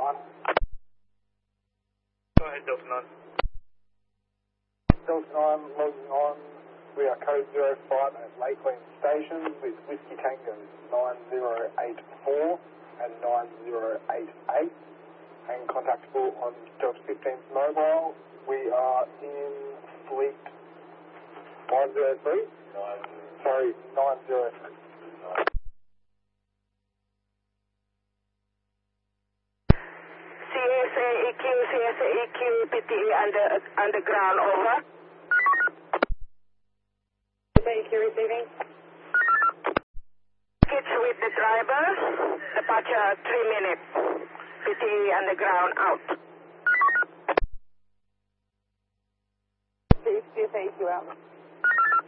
1. Go ahead, Delta 9. Delta 9 logging on. We are code 05 at Lakeland Station with Whiskey Tango 9084 and 9088 and contactable on Delta 15's mobile. We are in fleet 903. 903. CSAEQ, PTE underground, over. CSAEQ receiving. Kids with the driver, departure 3 minutes. PTE underground, out. CSAEQ out.